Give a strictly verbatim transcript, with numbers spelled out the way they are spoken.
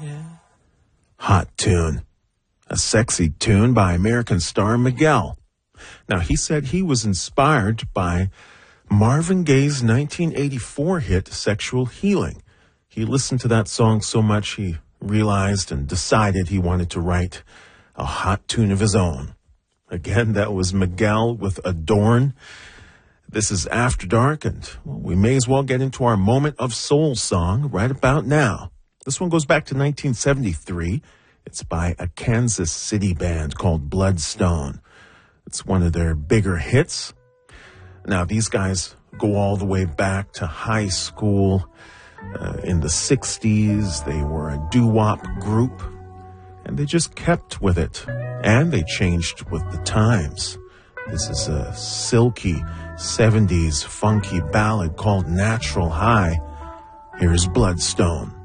Hot tune. A sexy tune by American star Miguel. Now, he said he was inspired by Marvin Gaye's nineteen eighty-four hit, Sexual Healing. He listened to that song so much he realized and decided he wanted to write a hot tune of his own. Again, that was Miguel with Adorn. This is After Dark, and well, we may as well get into our moment of soul song right about now. This one goes back to nineteen seventy-three. It's by a Kansas City band called Bloodstone. It's one of their bigger hits. Now, these guys go all the way back to high school. Uh, in the sixties, they were a doo-wop group, and they just kept with it. And they changed with the times. This is a silky seventies funky ballad called Natural High. Here's Bloodstone.